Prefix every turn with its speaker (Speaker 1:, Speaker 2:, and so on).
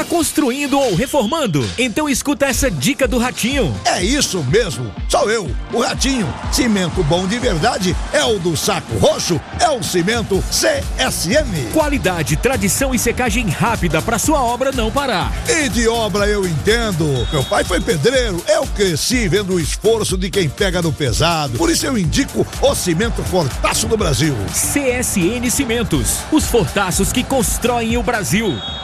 Speaker 1: Tá construindo ou reformando? Então escuta essa dica do Ratinho.
Speaker 2: É isso mesmo, sou eu, o Ratinho. Cimento bom de verdade é o do Saco Roxo, é o cimento CSM.
Speaker 1: Qualidade, tradição e secagem rápida pra sua obra não parar.
Speaker 2: E de obra eu entendo. Meu pai foi pedreiro, eu cresci vendo o esforço de quem pega no pesado. Por isso eu indico o cimento Fortaço do Brasil.
Speaker 1: CSN Cimentos, os fortaços que constroem o Brasil.